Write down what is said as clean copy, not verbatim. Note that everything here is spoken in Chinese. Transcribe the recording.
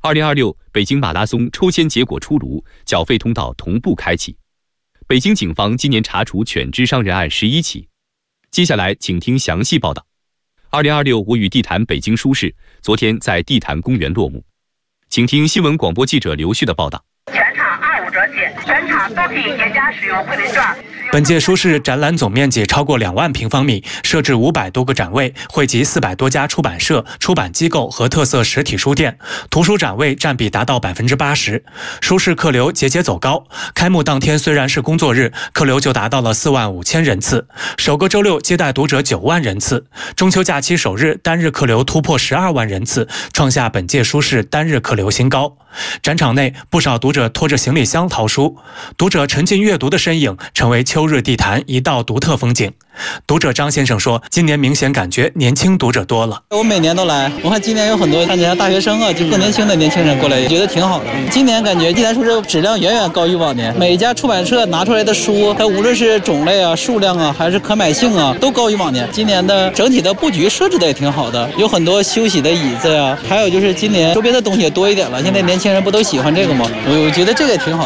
2026北京马拉松抽签结果出炉，缴费通道同步开启。北京警方今年查处犬只伤人案11起。接下来请听详细报道。2026我与地坛北京书市昨天在地坛公园落幕，请听新闻广播记者刘旭的报道。 全场25折起，全场都可以严加使用惠民券。 本届书市展览总面积超过2万平方米，设置500多个展位，汇集400多家出版社、出版机构和特色实体书店，图书展位占比达到80%。书市客流节节走高，开幕当天虽然是工作日，客流就达到了4万5千人次，首个周六接待读者9万人次，中秋假期首日单日客流突破12万人次，创下本届书市单日客流新高。展场内不少读者拖着行李箱淘书，读者沉浸阅读的身影成为秋日地坛一道独特风景。读者张先生说，今年明显感觉年轻读者多了。 我每年都来，我看今年有很多参加大学生啊，就更年轻的年轻人过来，觉得挺好的。今年感觉地坛书市质量远远高于往年，每一家出版社拿出来的书，它无论是种类啊、数量啊，还是可买性啊，都高于往年。今年的整体的布局设置的也挺好的，有很多休息的椅子呀，还有就是今年周边的东西也多一点了。现在年轻人不都喜欢这个吗？我觉得这个也挺好。